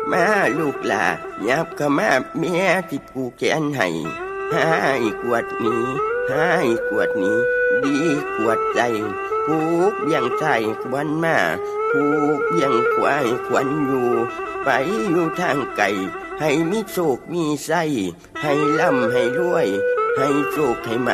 มาลูกหลายับเข้ามาแม่สิผูกแขนให้กวดนี้กวดนี้ดีกวดใจผูกเบี่ยงใจควันมาผูกเบี่ยงขวายควันอยู่ไปอยู่ทางไกลให้มีโชคมีไส้ให้ร่ำให้รวยให้โชคให้มา